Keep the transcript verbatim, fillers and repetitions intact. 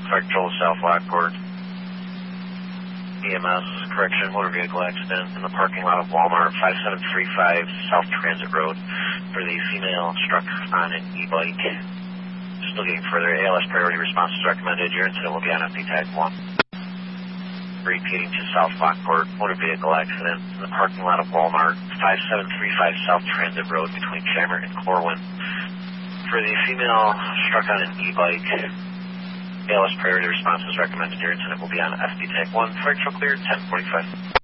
Fire Control South Lockport. E M S, correction, motor vehicle accident in the parking lot of Walmart, five seven three five South Transit Road, for the female struck on an e-bike. Still getting further. A L S priority response is recommended. Your incident will be on F D Tag one. Repeating to South Lockport, motor vehicle accident in the parking lot of Walmart, five seven three five South Transit Road between Chandler and Corwin. For the female struck on an e-bike, A L S priority response is recommended. Your incident will be on F D Tag one. Fire Control cleared, ten forty-five.